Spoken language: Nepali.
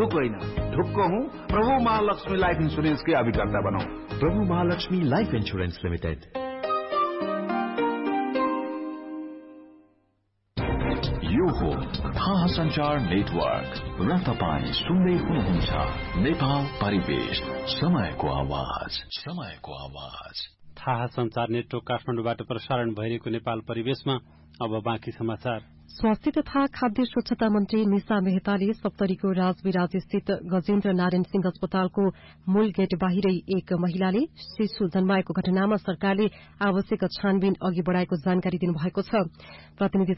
ढुक होइन, ढुक्क हूँ। प्रभु महालक्ष्मी लाइफ इन्स्योरेन्स के अभिकर्ता बनौं। प्रभु महालक्ष्मी लाइफ इन्स्योरेन्स लिमिटेड। यो हो थाहा संचार नेटवर्क र तपाई सुन्दै हुनुहुन्छ नेपाल परिवेश, समयको आवाज, समयको आवाज। थाहा संचार नेटवर्क काठमाडौँबाट प्रसारण भइरहेको नेपाल परिवेशमा अब बाँकी समाचार। स्वास्थ्य तथा खाद्य स्वच्छता मन्त्री निशा मेहताले सप्तरीको राजविराज स्थित गजेन्द्र नारायण सिंह अस्पतालको मूल गेट बाहिरै एक महिलाले शिशु जन्माएको घटनामा सरकारले आवश्यक छानबिन अघि बढ़ाएको जानकारी दिनुभएको छ। प्रतिनिधि